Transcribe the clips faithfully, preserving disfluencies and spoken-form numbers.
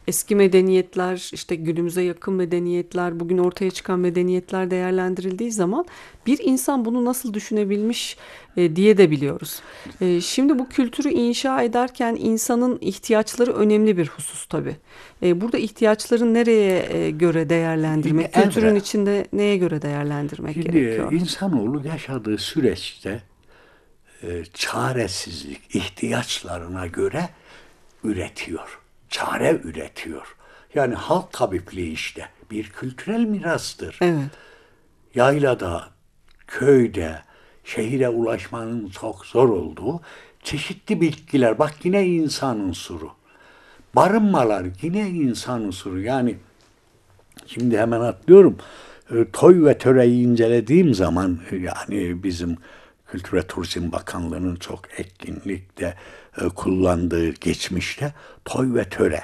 eski medeniyetler, işte günümüze yakın medeniyetler, bugün ortaya çıkan medeniyetler değerlendirildiği zaman bir insan bunu nasıl düşünebilmiş e, diye de biliyoruz. E, şimdi bu kültürü inşa ederken insanın ihtiyaçları önemli bir husus tabii. E, burada ihtiyaçları nereye e, göre Şimdi değerlendirmek, kültürün Emre, içinde neye göre değerlendirmek şimdi gerekiyor? insanoğlu yaşadığı süreçte e, çaresizlik ihtiyaçlarına göre üretiyor. Çare üretiyor. Yani halk tabipliği işte bir kültürel mirastır. Evet. Yaylada, köyde, şehire ulaşmanın çok zor olduğu çeşitli bitkiler. Bak yine insan unsuru. Barınmalar yine insan unsuru. Yani şimdi hemen atlıyorum. E, Toy ve töreyi incelediğim zaman e, yani bizim Kültür ve Turizm Bakanlığı'nın çok etkinlikte e, kullandığı geçmişte toy ve töre.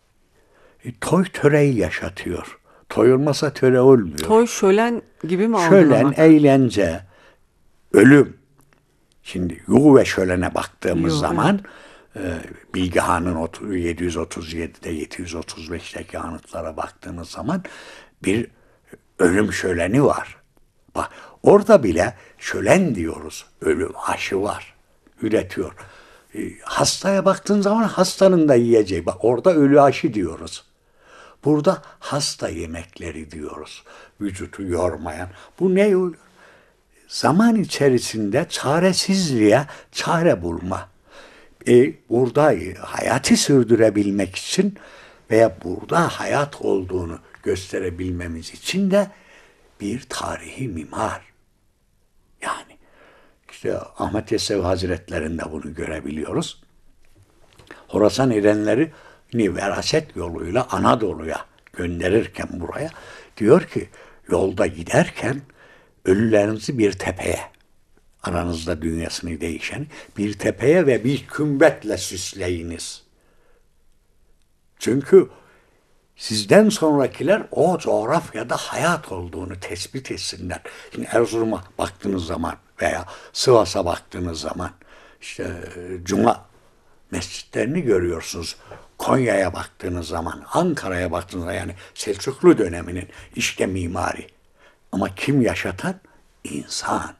E, toy töreyi yaşatıyor. Toy olmasa töre olmuyor. Toy şölen gibi mi Şölen, algılamak? eğlence, ölüm. Şimdi Yuhu ve Şölen'e baktığımız Yo, evet. zaman e, Bilgehan'ın yedi yüz otuz yedide yedi yüz otuz beşteki anıtlara baktığımız zaman bir ölüm şöleni var. Bak orada bile şölen diyoruz. Ölüm aşı var. Üretiyor. E, hastaya baktığın zaman hastanın da yiyeceği. Bak orada ölü aşı diyoruz. Burada hasta yemekleri diyoruz. Vücutu yormayan. Bu ne? Zaman içerisinde çaresizliğe çare bulma. E, burada hayatı sürdürebilmek için veya burada hayat olduğunu gösterebilmemiz için de bir tarihi mimar. Yani işte Ahmet Yesevi Hazretleri'nde bunu görebiliyoruz. Horasan erenleri veraset yoluyla Anadolu'ya gönderirken buraya diyor ki yolda giderken ölülerinizi bir tepeye, aranızda dünyasını değişen bir tepeye ve bir kümbetle süsleyiniz. Çünkü sizden sonrakiler o coğrafyada hayat olduğunu tespit etsinler. Şimdi Erzurum'a baktığınız zaman veya Sivas'a baktığınız zaman işte Cuma mescitlerini görüyorsunuz. Konya'ya baktığınız zaman, Ankara'ya baktığınız zaman yani Selçuklu döneminin işte mimari. Ama kim yaşatan? İnsan.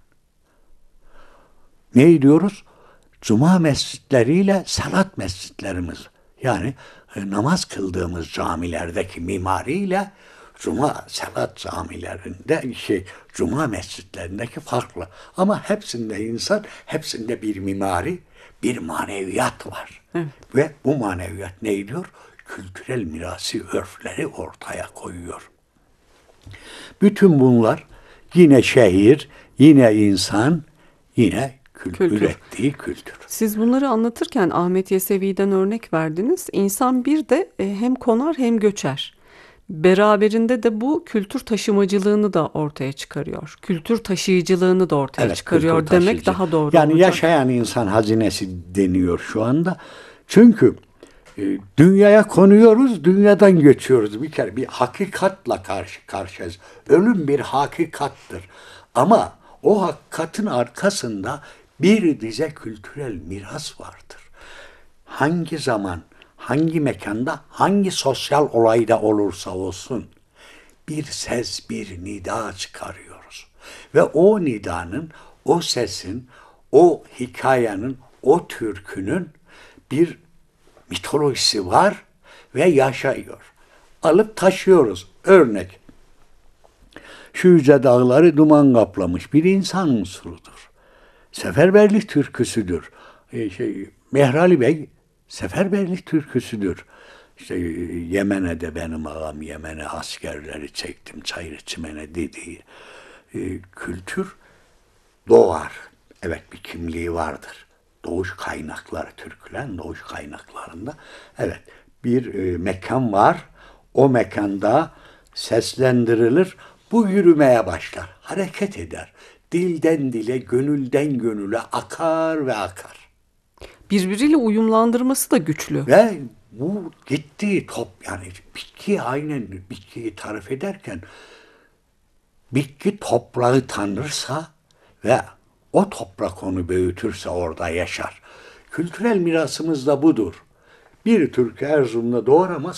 Ne diyoruz? Cuma mescitleriyle salat mescitlerimiz. Yani e, namaz kıldığımız camilerdeki mimariyle Cuma salat camilerinde şey Cuma mescitlerindeki farklı. Ama hepsinde insan, hepsinde bir mimari, bir maneviyat var. Evet. Ve bu maneviyat ne diyor? Kültürel mirası, örfleri ortaya koyuyor. Bütün bunlar yine şehir, yine insan, yine kül Kültür. ürettiği kültür. Siz bunları anlatırken Ahmet Yesevi'den örnek verdiniz. İnsan bir de e, hem konar hem göçer. Beraberinde de bu kültür taşımacılığını da ortaya çıkarıyor. Kültür taşıyıcılığını da ortaya Evet, kültür çıkarıyor demek taşıyıcı. daha doğru Yani olacak. yaşayan insan hazinesi deniyor şu anda. Çünkü e, dünyaya konuyoruz, dünyadan göçüyoruz. Bir kere bir hakikatla karşı karşıyayız. Ölüm bir hakikattır. Ama o hakikatin arkasında bir dize kültürel miras vardır. Hangi zaman, hangi mekanda, hangi sosyal olayda olursa olsun bir ses, bir nida çıkarıyoruz. Ve o nidanın, o sesin, o hikayenin, o türkünün bir mitolojisi var ve yaşıyor. Alıp taşıyoruz. Örnek, şu yüce dağları duman kaplamış bir insan unsurudur. Seferberlik türküsüdür. E, şey, Mehrali Bey seferberlik türküsüdür. İşte e, Yemen'e de benim ağam Yemen'e askerleri çektim çayır çimene dediği e, kültür doğar. Evet bir kimliği vardır. Doğuş kaynakları, türkülerin doğuş kaynaklarında. Evet bir e, mekan var. O mekanda seslendirilir. Bu yürümeye başlar. Hareket eder. Dilden dile, gönülden gönüle akar ve akar. Birbiriyle uyumlandırması da güçlü. Ve bu gittiği top yani bitki aynen bitkiyi tarif ederken bitki toprağı tanırsa ve o toprak onu büyütürse orada yaşar. Kültürel mirasımız da budur. Bir Türk Erzurum'da doğar ama